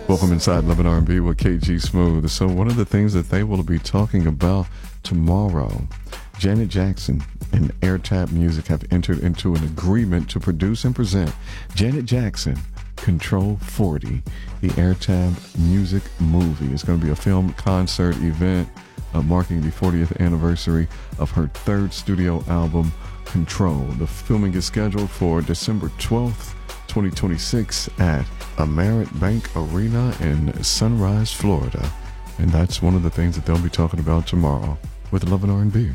Welcome inside Love and R&B with KG Smooth. So one of the things that they will be talking about tomorrow, Janet Jackson and Airtab Music have entered into an agreement to produce and present Janet Jackson Control 40, the Airtab Music movie. It's going to be a film concert event marking the 40th anniversary of her third studio album, Control. The filming is scheduled for December 12th, 2026 at Amerit Bank Arena in Sunrise, Florida. And that's one of the things that they'll be talking about tomorrow with Love and R&B.